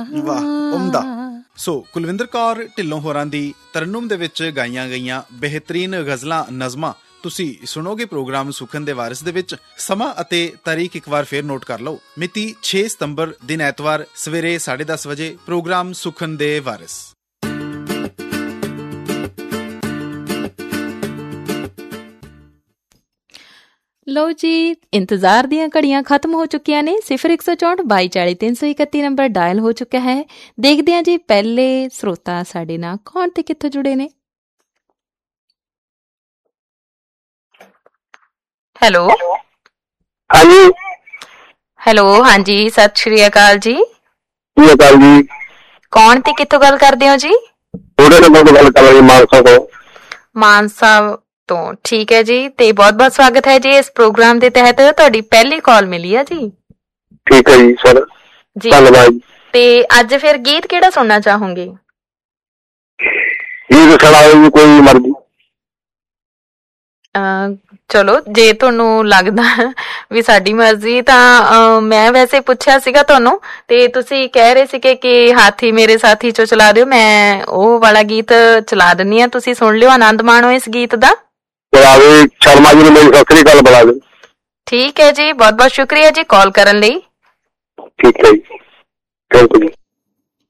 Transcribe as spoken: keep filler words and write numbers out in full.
ਵਾਹ, ਉਮਦਾ। ਸੋ ਕੁਲਵਿੰਦਰ ਕੌਰ ਢਿੱਲੋਂ ਹੋਰਾਂ ਦੀ ਤਰਨੁਮ ਦੇ ਵਿੱਚ ਗਾਈਆਂ ਗਈਆਂ ਬਿਹਤਰੀਨ ਗਜ਼ਲਾਂ ਨਜ਼ਮਾਂ ਤੁਸੀਂ ਸੁਣੋਗੇ ਪ੍ਰੋਗਰਾਮ ਸੁਖਨ ਦੇ ਵਾਰਿਸ ਦੇ ਵਿੱਚ। ਸਮਾਂ ਅਤੇ ਤਾਰੀਖ ਇੱਕ ਵਾਰ ਫੇਰ ਨੋਟ ਕਰ ਲਓ। ਮਿਤੀ ਛੇ ਸਤੰਬਰ ਦਿਨ ਐਤਵਾਰ ਸਵੇਰੇ ਸਾਢੇ ਦਸ ਵਜੇ ਪ੍ਰੋਗਰਾਮ ਸੁਖਨ ਦੇ ਵਾਰਿਸ। ਲਓ ਜੀ, ਇੰਤਜ਼ਾਰ ਦੀਆਂ ਘੜੀਆਂ ਖਤਮ ਹੋ ਚੁੱਕੀਆਂ ਨੇ। ਸਿਫਰ ਇੱਕ ਸੌ ਚੌਂਹਠ ਬਾਈ ਚਾਲੀ ਤਿੰਨ ਸੌ ਇਕੱਤੀ ਨੰਬਰ ਡਾਇਲ ਹੋ ਚੁੱਕਾ ਹੈ। ਦੇਖਦੇ ਹਾਂ ਜੀ ਪਹਿਲੇ ਸਰੋਤਾ ਸਾਡੇ ਨਾਲ ਕੌਣ ਤੇ ਕਿੱਥੋਂ ਜੁੜੇ ਨੇ। ਹੈਲੋ ਹਾਂਜੀ ਹੈਲੋ ਹਾਂਜੀ, ਸਤਿ ਸ਼੍ਰੀ ਅਕਾਲ ਜੀ। ਸਤਿ ਅਕਾਲ ਜੀ। ਕੌਣ ਤੇ ਕਿੱਥੋਂ ਗੱਲ ਕਰਦੇ ਹੋ ਜੀ? ਥੋੜੇ ਨੰਬਰ ਤੋਂ ਗੱਲ ਕਰ ਰਹੀ ਮਾਨਸਾ ਤੋਂ। ਮਾਨਸਾ ਤੋਂ ਠੀਕ ਹੈ ਜੀ, ਤੇ ਬਹੁਤ ਬਹੁਤ ਸਵਾਗਤ ਹੈ ਜੀ ਇਸ ਪ੍ਰੋਗਰਾਮ ਦੇ ਤਹਿਤ। ਤੁਹਾਡੀ ਪਹਿਲੀ ਕਾਲ ਮਿਲੀ ਆ ਜੀ। ਠੀਕ ਹੈ ਜੀ ਸਰ, ਧੰਨਵਾਦ। ਤੇ ਅੱਜ ਫਿਰ ਗੀਤ ਕਿਹੜਾ ਸੁਣਨਾ ਚਾਹੋਗੇ? ਗੀਤ ਸੁਣਾਓ ਜੀ, ਕੋਈ ਮਰਜ਼ੀ। ਚਲੋ, ਜੇ ਤੁਹਾਨੂੰ ਲੱਗਦਾ ਵੀ ਸਾਡੀ ਮਰਜ਼ੀ ਤਾਂ ਮੈਂ ਵੈਸੇ ਪੁੱਛਿਆ ਸੀਗਾ ਤੁਹਾਨੂੰ, ਤੇ ਤੁਸੀਂ ਕਹਿ ਰਹੇ ਸੀਗੇ ਕਿ ਹਾਥੀ ਮੇਰੇ ਸਾਥੀ ਚੋਂ ਚਲਾ ਦਿਓ। ਮੈਂ ਉਹ ਵਾਲਾ ਗੀਤ ਚਲਾ ਦਿੰਦੀ ਹਾਂ, ਤੁਸੀਂ ਸੁਣ ਲਿਓ, ਆਨੰਦ ਮਾਣੋ ਇਸ ਗੀਤ ਦਾ। ਸ਼ਰਮਾ ਜੀ ਨੂੰ ਮੇਰੀ ਸਤਿ ਸ੍ਰੀ ਅਕਾਲ ਬੁਲਾ ਦਿਓ। ਠੀਕ ਹੈ ਜੀ, ਬਹੁਤ ਬਹੁਤ ਸ਼ੁਕਰੀਆ ਜੀ ਕਾਲ ਕਰਨ ਲਈ। ਠੀਕ ਹੈ ਜੀ, ਥੈਂਕ ਯੂ।